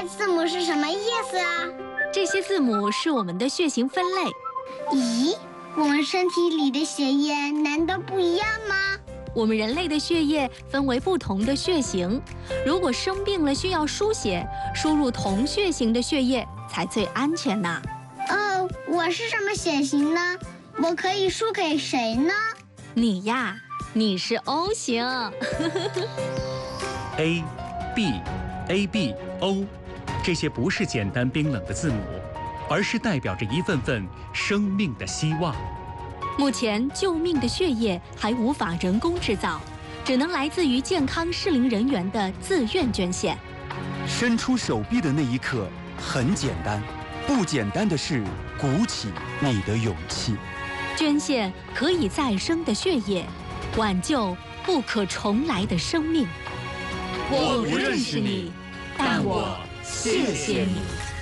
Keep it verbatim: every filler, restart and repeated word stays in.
字母是什么意思啊？ 这些字母是我们的血型分类。 咦，我们身体里的血液难道不一样吗？ 我们人类的血液分为不同的血型，如果生病了需要输血，输入同血型的血液才最安全呢。 哦，我是什么血型呢？我可以输给谁呢？ 你呀，你是 O 型。 A、B、A B O， 这些不是简单冰冷的字母，而是代表着一份份生命的希望。 目前救命的血液还无法人工制造，只能来自于健康适龄人员的自愿捐献。 伸出手臂的那一刻很简单，不简单的是鼓起你的勇气。 捐献可以再生的血液，挽救不可重来的生命。 我不认识你，但我谢谢你。